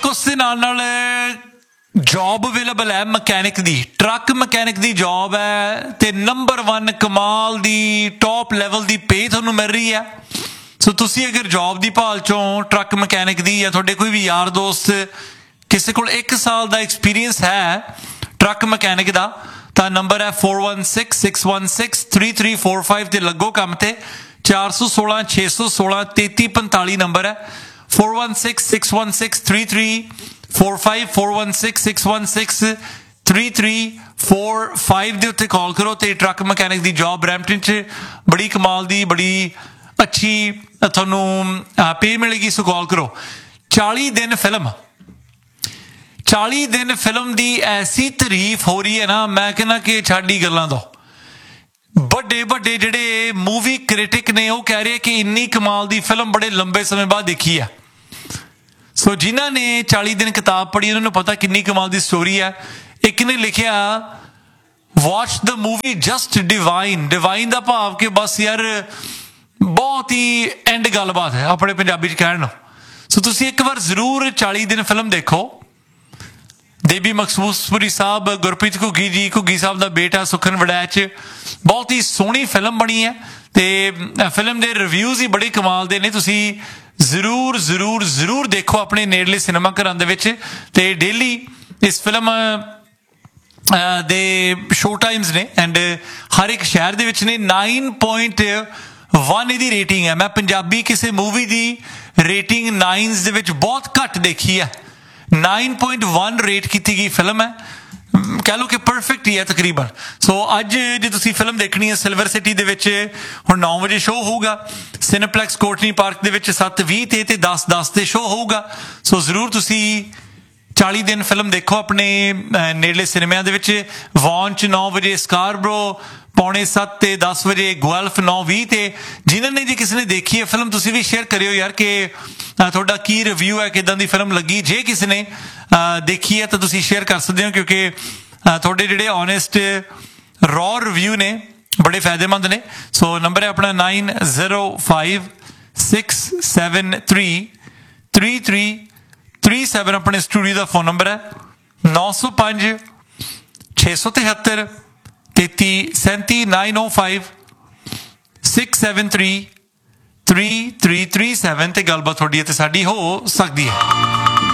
ਉਸ ਦੇ ਨਾਲ ਜੋਬ ਅਵੇਲੇਬਲ ਹੈ ਮਕੈਨਿਕ ਦੀ, ਟਰੱਕ ਮਕੈਨਿਕ ਦੀ ਜੋਬ ਹੈ ਤੇ ਨੰਬਰ 1 ਕਮਾਲ ਦੀ ਟੌਪ ਲੈਵਲ ਦੀ ਪੇ ਤੁਹਾਨੂੰ ਮਿਲ ਰਹੀ ਹੈ। ਸੋ ਤੁਸੀਂ ਅਗਰ ਜੋਬ ਦੀ ਭਾਲ ਚੋਂ ਟਰੱਕ ਮਕੈਨਿਕ ਦੀ, ਜਾਂ ਤੁਹਾਡੇ ਕੋਈ ਵੀ ਯਾਰ ਦੋਸਤ ਕਿਸੇ ਕੋਲ 1 ਸਾਲ ਦਾ ਐਕਸਪੀਰੀਅੰਸ ਹੈ ਟਰੱਕ ਮਕੈਨਿਕ ਦਾ, ਤਾਂ ਨੰਬਰ ਹੈ 4166163345 ਤੇ ਲੱਗੋ ਕੰਮ ਤੇ। 416 616 3345 ਨੰਬਰ ਹੈ। 4166163345 4166163345 ਦੇ ਉੱਤੇ ਕਾਲ ਕਰੋ ਤੇ ਟਰੱਕ ਮਕੈਨਿਕ ਦੀ ਜੋਬ ਬਰੈਂਪਟਨ 'ਚ ਬੜੀ ਕਮਾਲ ਦੀ, ਬੜੀ ਅੱਛੀ ਤੁਹਾਨੂੰ ਪੇ ਮਿਲੇਗੀ। ਸੋ ਕਾਲ ਕਰੋ। 40 ਦਿਨ ਫਿਲਮ ਦੀ ਐਸੀ ਤਾਰੀਫ ਹੋ ਰਹੀ ਹੈ ਨਾ, ਮੈਂ ਕਹਿੰਦਾ ਕਿ ਛੱਡ ਹੀ ਗੱਲਾਂ ਦੋ। ਵੱਡੇ ਜਿਹੜੇ ਮੂਵੀ ਕ੍ਰਿਟਿਕ ਨੇ ਉਹ ਕਹਿ ਰਹੇ ਕਿ ਇੰਨੀ ਕਮਾਲ ਦੀ ਫਿਲਮ ਬੜੇ ਲੰਬੇ ਸਮੇਂ ਬਾਅਦ ਦੇਖੀ ਹੈ। ਸੋ ਜਿਨ੍ਹਾਂ ਨੇ 40 ਦਿਨ ਕਿਤਾਬ ਪੜ੍ਹੀ ਉਹਨਾਂ ਨੂੰ ਪਤਾ ਕਿੰਨੀ ਕਮਾਲ ਦੀ ਸਟੋਰੀ ਹੈ। ਇੱਕ ਨੇ ਲਿਖਿਆ watch the movie just divine ਦਾ ਭਾਵ ਕਿ ਬਸ ਯਾਰ ਬਹੁਤ ਹੀ ਐਂਡ ਗੱਲਬਾਤ ਹੈ ਆਪਣੇ ਪੰਜਾਬੀ 'ਚ ਕਹਿਣ ਨੂੰ। ਸੋ ਤੁਸੀਂ ਇੱਕ ਵਾਰ ਜ਼ਰੂਰ 40 ਦਿਨ ਫਿਲਮ ਦੇਖੋ। ਦੇਬੀ ਮਖਸੂਸਪੁਰੀ ਸਾਹਿਬ, ਗੁਰਪ੍ਰੀਤ ਘੁੱਗੀ ਸਾਹਿਬ ਦਾ ਬੇਟਾ ਸੁਖਨ ਵੜੈਚ, ਬਹੁਤ ਹੀ ਸੋਹਣੀ ਫਿਲਮ ਬਣੀ ਹੈ ਤੇ ਫਿਲਮ ਦੇ ਰਿਵਿਊਜ਼ ਹੀ ਬੜੇ ਕਮਾਲ ਦੇ ਨੇ। ਤੁਸੀਂ ਜ਼ਰੂਰ ਦੇਖੋ ਆਪਣੇ ਨੇੜਲੇ ਸਿਨੇਮਾ ਘਰਾਂ ਦੇ ਵਿੱਚ। ਤੇ ਡੇਲੀ ਇਸ ਫਿਲਮ ਦੇ ਸ਼ੋ ਟਾਈਮਸ ਨੇ ਐਂਡ ਹਰ ਇੱਕ ਸ਼ਹਿਰ ਦੇ ਵਿੱਚ ਨੇ। 9.1 ਇਹਦੀ ਰੇਟਿੰਗ ਹੈ। ਮੈਂ ਪੰਜਾਬੀ ਕਿਸੇ ਮੂਵੀ ਦੀ ਰੇਟਿੰਗ 9s ਦੇ ਵਿੱਚ ਬਹੁਤ ਘੱਟ ਦੇਖੀ ਹੈ। 9.1 ਰੇਟ ਕੀਤੀ ਗਈ ਫਿਲਮ ਹੈ, ਕਹਿ ਲਓ ਕਿ ਪਰਫੈਕਟ ਹੀ ਹੈ ਤਕਰੀਬਨ। ਸੋ ਅੱਜ ਜੇ ਤੁਸੀਂ ਫਿਲਮ ਦੇਖਣੀ ਹੈ ਸਿਲਵਰ ਸਿਟੀ ਦੇ ਵਿੱਚ ਹੁਣ 9 ਵਜੇ ਸ਼ੋਅ ਹੋਊਗਾ, ਸਿਨੇਪਲੈਕਸ ਕੋਟਨੀ ਪਾਰਕ ਦੇ ਵਿੱਚ 7:20 ਤੇ 10:10 ਤੇ ਸ਼ੋਅ ਹੋਊਗਾ। ਸੋ ਜ਼ਰੂਰ ਤੁਸੀਂ 40 ਦਿਨ ਫਿਲਮ ਦੇਖੋ ਆਪਣੇ ਨੇੜਲੇ ਸਿਨੇਮਿਆਂ ਦੇ ਵਿੱਚ। ਵੌਨ 'ਚ 9 ਵਜੇ, ਸਕਾਰਬਰੋ 7:45 ਤੇ 10 ਵਜੇ, ਗੁਐਲਫ 9:20 ਤੇ। ਜਿਨ੍ਹਾਂ ਨੇ ਜੇ ਕਿਸੇ ਨੇ ਦੇਖੀ ਹੈ ਫਿਲਮ ਤੁਸੀਂ ਵੀ ਸ਼ੇਅਰ ਕਰਿਓ ਯਾਰ ਕਿ ਤੁਹਾਡਾ ਕੀ ਰਿਵਿਊ ਹੈ, ਕਿੱਦਾਂ ਦੀ ਫਿਲਮ ਲੱਗੀ। ਜੇ ਕਿਸੇ ਨੇ ਦੇਖੀ ਹੈ ਤਾਂ ਤੁਸੀਂ ਸ਼ੇਅਰ ਕਰ ਸਕਦੇ ਹੋ, ਕਿਉਂਕਿ ਤੁਹਾਡੇ ਜਿਹੜੇ ਓਨੈਸਟ ਰॉ ਰਿਵਿਊ ਨੇ ਬੜੇ ਫਾਇਦੇਮੰਦ ਨੇ। ਸੋ ਨੰਬਰ ਹੈ ਆਪਣਾ 9056733337 ਆਪਣੇ ਸਟੂਡੀਓ ਦਾ ਫੋਨ ਨੰਬਰ ਹੈ 905 673 3337 905 673 3337 ਤੇ ਗੱਲਬਾਤ ਤੁਹਾਡੀ ਅਤੇ ਸਾਡੀ ਹੋ ਸਕਦੀ ਹੈ।